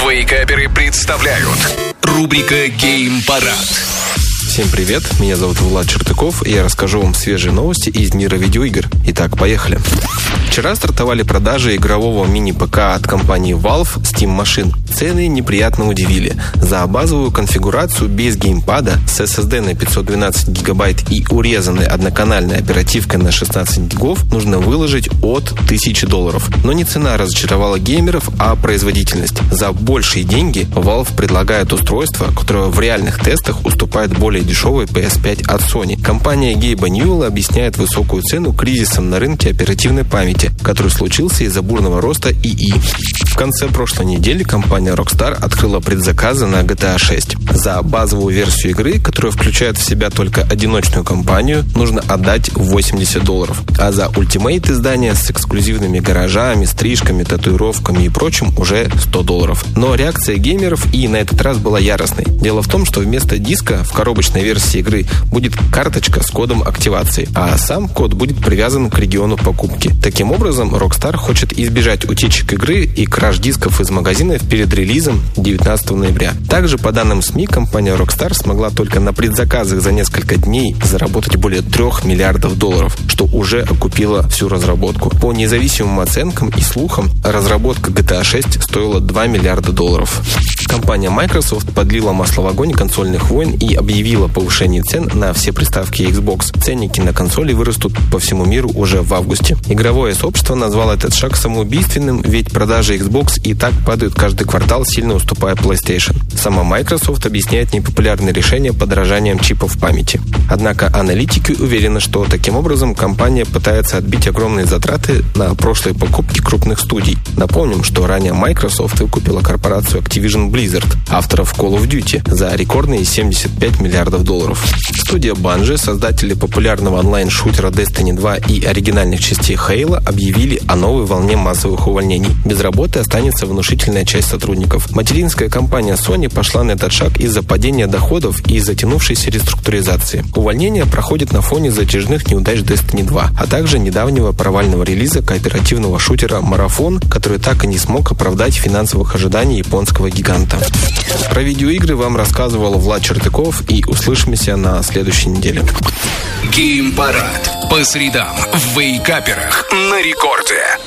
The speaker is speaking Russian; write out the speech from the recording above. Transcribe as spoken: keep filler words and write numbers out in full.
Вейкаперы представляют рубрика «Геймпарад». Всем привет, меня зовут Влад Чертыков, и я расскажу вам свежие новости из мира видеоигр. Итак, поехали. Вчера стартовали продажи игрового мини-ПК от компании Valve Steam Machine. Цены неприятно удивили. За базовую конфигурацию без геймпада с эс эс ди на пятьсот двенадцать гигабайт и урезанной одноканальной оперативкой на шестнадцать гигов нужно выложить от тысячи долларов. Но не цена разочаровала геймеров, а производительность. За большие деньги Valve предлагает устройство, которое в реальных тестах уступает более дешевой пи эс пять от Sony. Компания Гейба Ньюэлла объясняет высокую цену кризисом на рынке оперативной памяти, который случился из-за бурного роста ИИ. В конце прошлой недели компания Rockstar открыла предзаказы на джи ти эй шесть. За базовую версию игры, которая включает в себя только одиночную кампанию, нужно отдать восемьдесят долларов. А за Ultimate издание с эксклюзивными гаражами, стрижками, татуировками и прочим уже сто долларов. Но реакция геймеров и на этот раз была яростной. Дело в том, что вместо диска в коробочной версии игры будет карточка с кодом активации, а сам код будет привязан к региону покупки. Таким образом, Rockstar хочет избежать утечек игры и краж дисков из магазинов перед релизом девятнадцатого ноября. Также, по данным СМИ, компания Rockstar смогла только на предзаказах за несколько дней заработать более трех миллиардов долларов, что уже окупило всю разработку. По независимым оценкам и слухам, разработка джи ти эй шесть стоила два миллиарда долларов. Компания Microsoft подлила масло в огонь консольных войн и объявила повышение цен на все приставки Xbox. Ценники на консоли вырастут по всему миру уже в августе. Игровое сообщество назвало этот шаг самоубийственным, ведь продажи Xbox и так падают каждый квартал, сильно уступая PlayStation. Сама Microsoft объясняет непопулярное решение подорожанием чипов памяти. Однако аналитики уверены, что таким образом компания пытается отбить огромные затраты на прошлые покупки крупных студий. Напомним, что ранее Microsoft выкупила корпорацию Activision Blizzard, авторов Call of Duty, за рекордные семьдесят пять миллиардов долларов. Студия Bungie, создатели популярного онлайн-шутера Destiny два и оригинальных частей Halo, объявили о новой волне массовых увольнений. Без работы останется внушительная часть сотрудников. Материнская компания Sony пошла на этот шаг из-за падения доходов и затянувшейся реструктуризации. Увольнения проходят на фоне затяжных неудач Destiny два, а также недавнего провального релиза кооперативного шутера Marathon, который так и не смог оправдать финансовых ожиданий японского гиганта. Про видеоигры вам рассказывал Влад Чертыков, и услышимся на следующей неделе. Геймпарад по средам в Вейкаперах на рекорде.